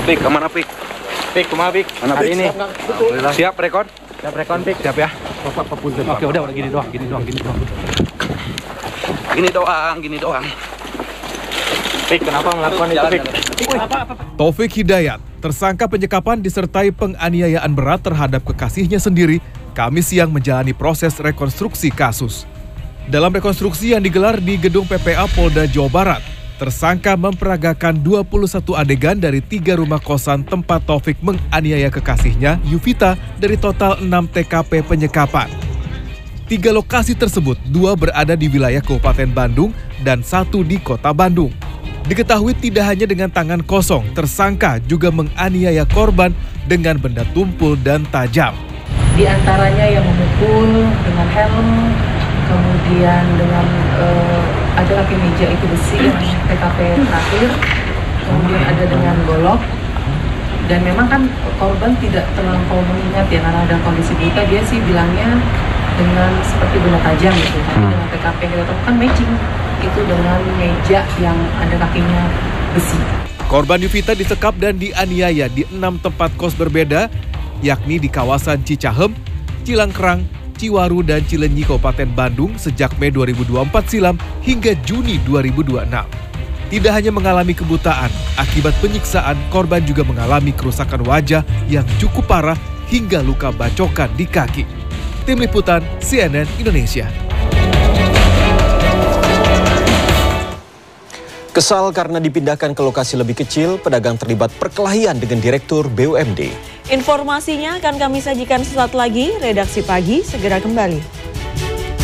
Pik, kemana Pik? Pik, kumaha Pik? Mana Pik? Ini. Alhamdulillah. Siap rekon? Siap rekon Pik. Siap ya? Oke, udah gini doang. Gini doang. Pik, kenapa melakukan itu Pik? Taufik Hidayat, tersangka penyekapan disertai penganiayaan berat terhadap kekasihnya sendiri, Kamis siang menjalani proses rekonstruksi kasus. Dalam rekonstruksi yang digelar di gedung PPA Polda Jawa Barat, tersangka memperagakan 21 adegan dari 3 rumah kosan tempat Taufik menganiaya kekasihnya, Yuvita, dari total 6 TKP penyekapan. 3 lokasi tersebut, 2 berada di wilayah Kabupaten Bandung dan 1 di Kota Bandung. Diketahui tidak hanya dengan tangan kosong, tersangka juga menganiaya korban dengan benda tumpul dan tajam. Di antaranya yang memukul dengan helm, kemudian dengan ada kaki meja itu besi yang TKP terakhir, kemudian ada dengan golok. Dan memang kan korban tidak terlampau mengingat ya, karena ada kondisi buta, dia sih bilangnya dengan seperti benda tajam gitu. Tapi dengan TKP yang kita temukan matching itu dengan meja yang ada kakinya besi. Korban Yuvita disekap dan dianiaya di 6 tempat kos berbeda, yakni di kawasan Cicahem, Cilangkrang, Ciwaru, dan Cilenyi, Kabupaten Bandung sejak Mei 2024 silam hingga Juni 2026. Tidak hanya mengalami kebutaan, akibat penyiksaan, korban juga mengalami kerusakan wajah yang cukup parah hingga luka bacokan di kaki. Tim Liputan CNN Indonesia. Kesal karena dipindahkan ke lokasi lebih kecil, pedagang terlibat perkelahian dengan Direktur BUMD. Informasinya akan kami sajikan sesaat lagi. Redaksi Pagi segera kembali.